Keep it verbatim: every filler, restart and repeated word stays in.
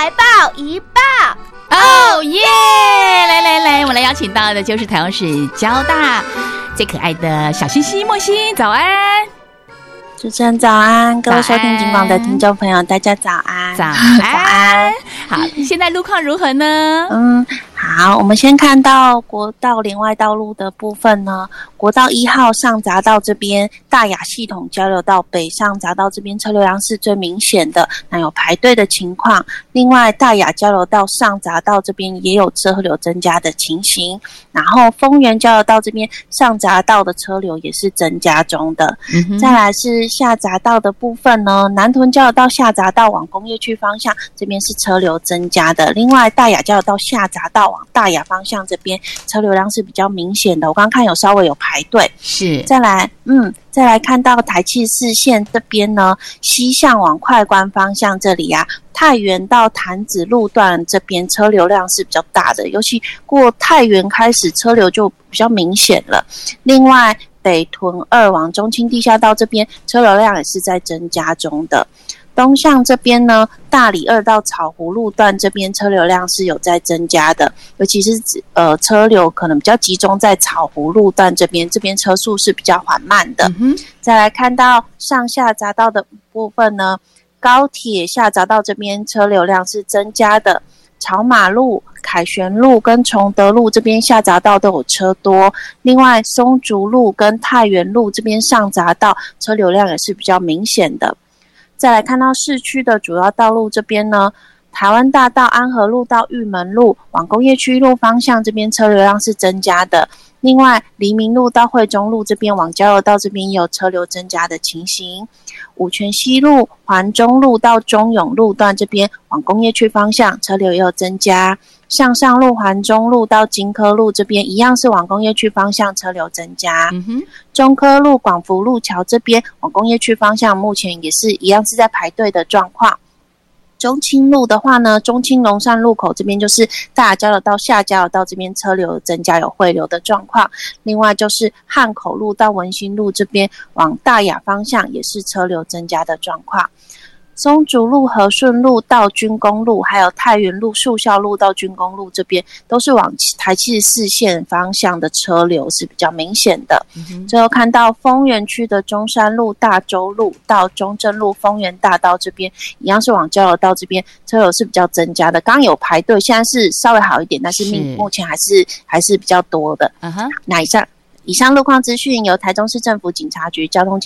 来报一报。 哦耶！来来来，我们来邀请到的就是台中市交大最可爱的小星星莫欣，早安！ 主持人早安，各位收听警广的听众朋友，大家早安， 早安，早安。好，现在路况如何呢？ 嗯，好，我们先看到国道连外道路的部分呢，国道一号上匝道这边大雅系统交流道北上匝道这边车流量是最明显的，那有排队的情况。另外，大雅交流道上匝道这边也有车流增加的情形，然后丰原交流道这边上匝道的车流也是增加中的。嗯、再来是下匝道的部分呢，南屯交流道下匝道往工业区方向这边是车流增加的。另外，大雅交流道下匝道往大雅方向这边车流量是比较明显的，我刚刚看有稍微有排队。 是， 再来，嗯，再来看到台七四线这边呢，西向往快关方向这里啊，太原到潭子路段这边车流量是比较大的，尤其过太原开始车流就比较明显了。另外，北屯二往中清地下道这边车流量也是在增加中的。东向这边呢，大里二到草湖路段这边车流量是有在增加的，尤其是呃车流可能比较集中在草湖路段这边，这边车速是比较缓慢的。嗯、再来看到上下匝道的部分呢，高铁下匝道这边车流量是增加的，草马路、凯旋路跟崇德路这边下匝道都有车多，另外松竹路跟太原路这边上匝道车流量也是比较明显的。再来看到市区的主要道路这边呢，台湾大道安和路到玉门路往工业区路方向这边车流量是增加的，另外黎明路到惠中路这边往交流道这边也有车流增加的情形。五权西路、环中路到中永路段这边往工业区方向车流也有增加，向上路、环中路到金科路这边一样是往工业区方向车流增加。嗯哼，中科路、广福路桥这边往工业区方向目前也是一样是在排队的状况。中清路的话呢，中清龙山路口这边就是大雅交流道下交流道这边车流增加有汇流的状况，另外就是汉口路到文心路这边往大雅方向也是车流增加的状况。松竹路、和顺路到军工路，还有太原路、树校路到军工路这边都是往台七十四线方向的车流是比较明显的。嗯、最后看到丰原区的中山路、大洲路到中正路、丰原大道这边一样是往交流道这边车流是比较增加的，刚刚有排队，现在是稍微好一点，但是目前还是还是比较多的。嗯、那以上以上路况资讯由台中市政府警察局交通警